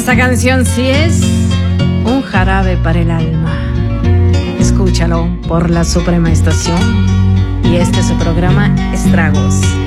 Esta canción sí es un jarabe para el alma. Escúchalo por la Suprema Estación. Y este es su programa Estragos.